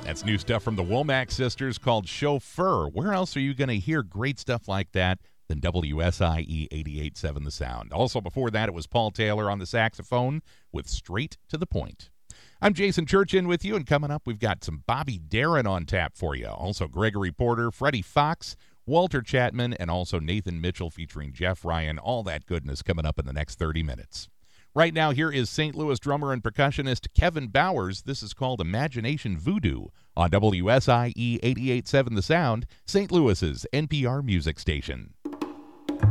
That's new stuff from the Womack sisters called Chauffeur. Where else are you going to hear great stuff like that than WSIE 88.7 The Sound? Also before that, it was Paul Taylor on the saxophone with Straight to the Point. I'm Jason Churchin with you, and coming up, we've got some Bobby Darin on tap for you. Also Gregory Porter, Freddie Fox, Walter Chapman, and also Nathan Mitchell featuring Jeff Ryan. All that goodness coming up in the next 30 minutes. Right now, here is St. Louis drummer and percussionist Kevin Bowers. This is called Imagination Voodoo on WSIE 88.7 The Sound, St. Louis's NPR music station.